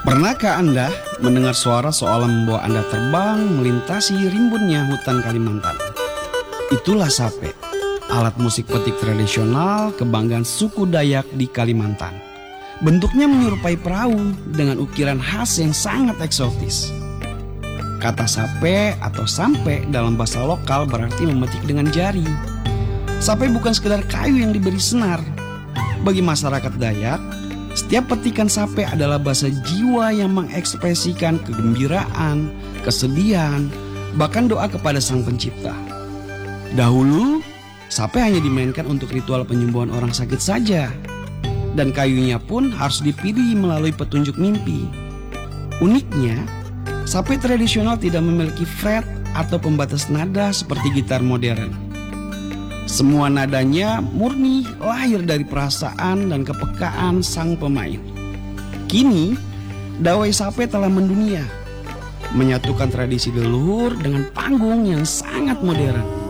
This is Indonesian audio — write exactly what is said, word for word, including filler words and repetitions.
Pernahkah Anda mendengar suara seolah membawa Anda terbang melintasi rimbunnya hutan Kalimantan? Itulah sape, alat musik petik tradisional kebanggaan suku Dayak di Kalimantan. Bentuknya menyerupai perahu dengan ukiran khas yang sangat eksotis. Kata sape atau sampe dalam bahasa lokal berarti memetik dengan jari. Sape bukan sekedar kayu yang diberi senar. Bagi masyarakat Dayak, setiap petikan sape adalah bahasa jiwa yang mengekspresikan kegembiraan, kesedihan, bahkan doa kepada Sang Pencipta. Dahulu, sape hanya dimainkan untuk ritual penyembuhan orang sakit saja, dan kayunya pun harus dipilih melalui petunjuk mimpi. Uniknya, sape tradisional tidak memiliki fret atau pembatas nada seperti gitar modern. Semua nadanya murni lahir dari perasaan dan kepekaan sang pemain. Kini, dawai sape telah mendunia, menyatukan tradisi leluhur dengan panggung yang sangat modern.